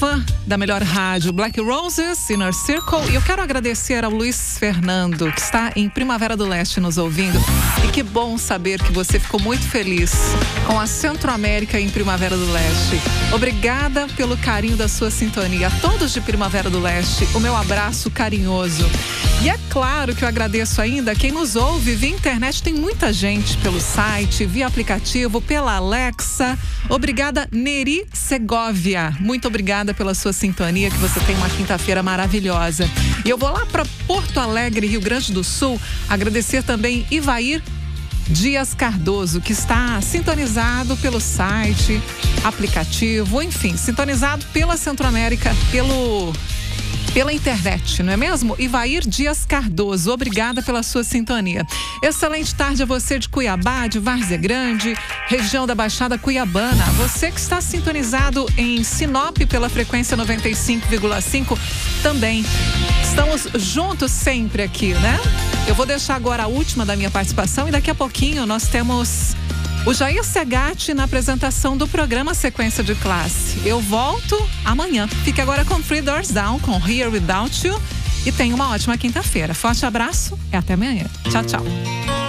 fã da melhor rádio, Black Roses, Inner Circle. E eu quero agradecer ao Luiz Fernando, que está em Primavera do Leste nos ouvindo. E que bom saber que você ficou muito feliz com a Centro-América em Primavera do Leste. Obrigada pelo carinho da sua sintonia. A todos de Primavera do Leste, o meu abraço carinhoso. E é claro que eu agradeço ainda quem nos ouve via internet. Tem muita gente pelo site, via aplicativo, pela Alexa. Obrigada, Neri Segovia. Muito obrigada pela sua sintonia, que você tem uma quinta-feira maravilhosa. E eu vou lá para Porto Alegre, Rio Grande do Sul, agradecer também Ivair Dias Cardoso, que está sintonizado pelo site, aplicativo, enfim, sintonizado pela Centro-América, pela internet, não é mesmo? Ivair Dias Cardoso, obrigada pela sua sintonia. Excelente tarde a você de Cuiabá, de Várzea Grande, região da Baixada Cuiabana. Você que está sintonizado em Sinop pela frequência 95,5 também. Estamos juntos sempre aqui, né? Eu vou deixar agora a última da minha participação e daqui a pouquinho nós temos o Jair Segatti na apresentação do programa Sequência de Classe. Eu volto amanhã. Fique agora com Three Doors Down, com Here Without You. E tenha uma ótima quinta-feira. Forte abraço e até amanhã. Tchau, tchau.